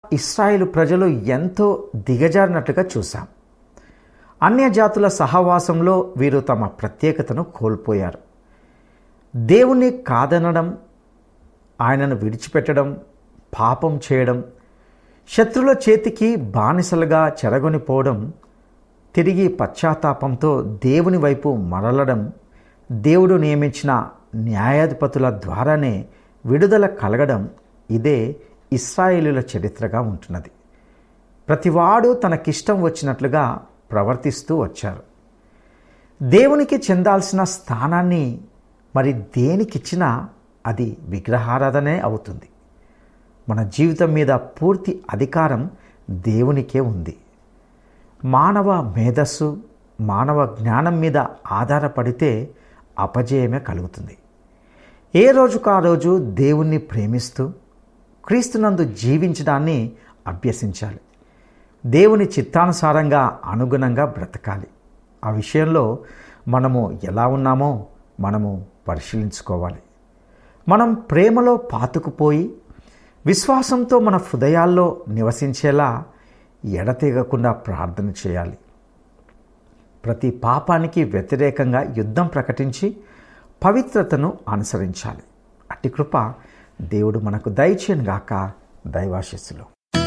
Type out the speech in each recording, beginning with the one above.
ఇశ్రాయేలు ప్రజలు ఎంతో దిగజారినట్లుగా చూశాం. అన్యజాతుల సహవాసంలో వీరు తమ ప్రత్యేకతను కోల్పోయారు. దేవుణ్ణి కాదనడం, ఆయనను విడిచిపెట్టడం, పాపం చేయడం, శత్రుల చేతికి బానిసలుగా చెరగొనిపోవడం, తిరిగి పశ్చాత్తాపంతో దేవుని వైపు మరలడం, దేవుడు నియమించిన న్యాయాధిపతుల ద్వారానే విడుదల కలగడం, ఇదే ఇశ్రాయేలీయుల చరిత్రగా ఉంటున్నది. ప్రతివాడు తనకిష్టం వచ్చినట్లుగా ప్రవర్తిస్తూ వచ్చారు. దేవునికి చెందాల్సిన స్థానాన్ని మరి దేనికిచ్చినా అది విగ్రహారాధనే అవుతుంది. మన జీవితం మీద పూర్తి అధికారం దేవునికే ఉంది. మానవ మేధస్సు, మానవ జ్ఞానం మీద ఆధారపడితే అపజయమే కలుగుతుంది. ఏ రోజుకు ఆ రోజు దేవుణ్ణి ప్రేమిస్తూ క్రీస్తునందు జీవించడాన్ని అభ్యసించాలి. దేవుని చిత్తానుసారంగా అనుగుణంగా బ్రతకాలి. ఆ విషయంలో మనము ఎలా ఉన్నామో మనము పరిశీలించుకోవాలి. మనం ప్రేమలో పాతుకుపోయి విశ్వాసంతో మన హృదయాల్లో నివసించేలా ఎడతెగకుండా ప్రార్థన చేయాలి. ప్రతి పాపానికి వ్యతిరేకంగా యుద్ధం ప్రకటించి పవిత్రతను అనుసరించాలి. అట్టి కృప దేవుడు మనకు దయచేయనుగాక. దైవాశీస్సులు.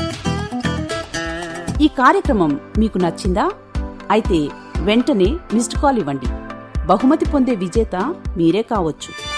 ఈ కార్యక్రమం మీకు నచ్చిందా? అయితే వెంటనే మిస్డ్ కాల్ ఇవ్వండి. బహుమతి పొందే విజేత మీరే కావచ్చు.